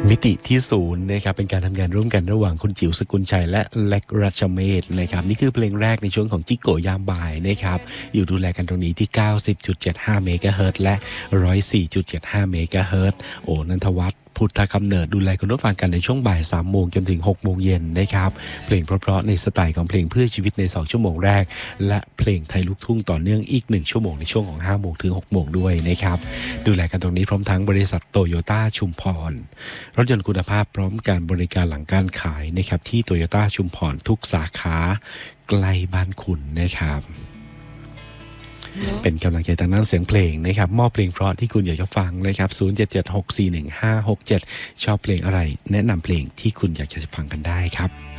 มิติที่ศูนย์นะครับเป็นการทำงานร่วมกันระหว่างคุณจิ๋วสกุลชัยและเล็กรัชเมศนะครับนี่คือเพลงแรกในช่วงของจิกโกยามบ่ายนะครับอยู่ดูแลกันตรงนี้ที่ 90.75 เมกะเฮิรตซ์และ 104.75 เมกะเฮิรตซ์โอ้นันทวัฒน์พุทธกำเนิดดูแลคุณผู้ฟังกันในช่วงบ่าย 3 โมงจนถึง 6 โมงเย็นนะครับเพลงเพราะๆในสไตล์ของเพลงเพื่อชีวิตใน 2 ชั่วโมงแรกและเพลงไทยลูกทุ่งต่อเนื่องอีก 1 ชั่วโมงในช่วงของ 5 โมงถึง 6 โมงด้วยนะครับดูแลกันตรงนี้พร้อมทั้งบริษัทโตโยต้าชุมพรรถยนต์คุณภาพพร้อมการบริการหลังการขายนะครับที่โตโยต้าชุมพรทุกสาขาใกล้บ้านคุณนะครับเป็นกำลังใจทางด้านเสียงเพลงนะครับมอบเพลงเพราะที่คุณอยากจะฟังนะครับ0776415567ชอบเพลงอะไรแนะนำเพลงที่คุณอยากจะฟังกันได้ครับ